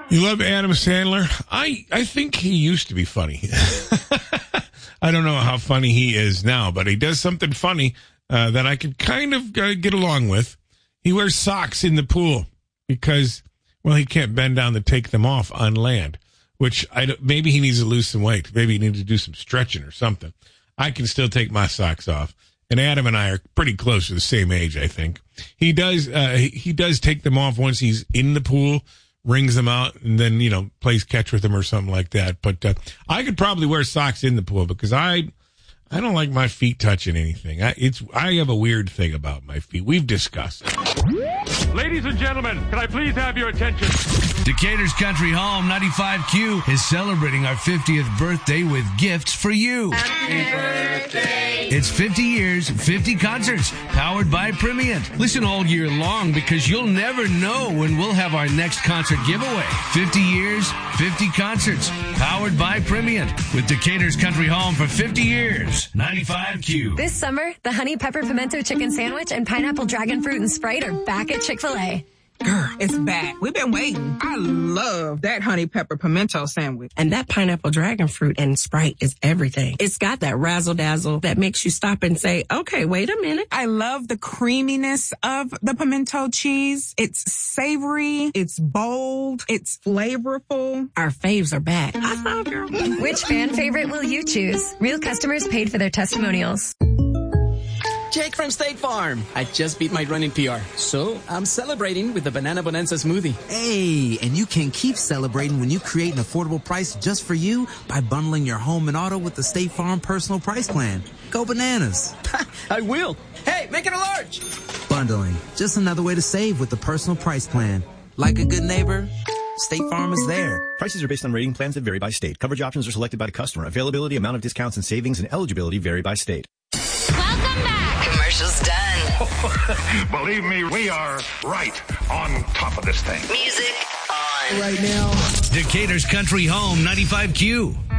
You love Adam Sandler? I think he used to be funny. I don't know how funny he is now, but he does something funny that I could kind of get along with. He wears socks in the pool because, well, he can't bend down to take them off on land, which maybe he needs to lose some weight. Maybe he needs to do some stretching or something. I can still take my socks off. And Adam and I are pretty close to the same age, I think. He does take them off once he's in the pool, wrings them out, and then, plays catch with them or something like that. But I could probably wear socks in the pool because I don't like my feet touching anything. I have a weird thing about my feet. We've discussed. Ladies and gentlemen, can I please have your attention? Decatur's Country Home 95Q is celebrating our 50th birthday with gifts for you. Happy birthday. It's 50 years, 50 concerts, powered by Primient. Listen all year long because you'll never know when we'll have our next concert giveaway. 50 years, 50 concerts, powered by Primient. With Decatur's Country Home for 50 years. 95Q. This summer, the Honey Pepper Pimento Chicken Sandwich and Pineapple Dragon Fruit and Sprite are back at Chick-fil-A. Girl, it's back. We've been waiting. I love that honey pepper pimento sandwich. And that pineapple dragon fruit and Sprite is everything. It's got that razzle dazzle that makes you stop and say, okay, wait a minute. I love the creaminess of the pimento cheese. It's savory. It's bold. It's flavorful. Our faves are back. I thought, girl. Which fan favorite will you choose? Real customers paid for their testimonials. Jake from State Farm. I just beat my running PR, so I'm celebrating with the Banana Bonanza smoothie. Hey, and you can keep celebrating when you create an affordable price just for you by bundling your home and auto with the State Farm Personal Price Plan. Go bananas. I will. Hey, make it a large. Bundling, just another way to save with the Personal Price Plan. Like a good neighbor, State Farm is there. Prices are based on rating plans that vary by state. Coverage options are selected by the customer. Availability, amount of discounts and savings, and eligibility vary by state. Welcome back. Commercials done. Believe me, we are right on top of this thing. Music on. Right now. Decatur's Country Home 95Q.